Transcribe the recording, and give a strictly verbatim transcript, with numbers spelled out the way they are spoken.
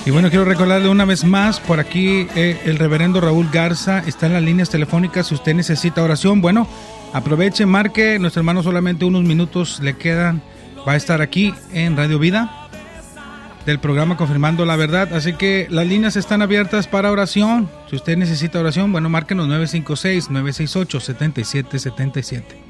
Y bueno, quiero recordarle una vez más, por aquí eh, el reverendo Raúl Garza está en las líneas telefónicas. Si usted necesita oración, bueno, aproveche, marque. Nuestro hermano solamente unos minutos le quedan. Va a estar aquí en Radio Vida del programa Confirmando la Verdad. Así que las líneas están abiertas para oración. Si usted necesita oración, bueno, márquenos nueve cinco seis, nueve seis ocho, siete siete siete siete.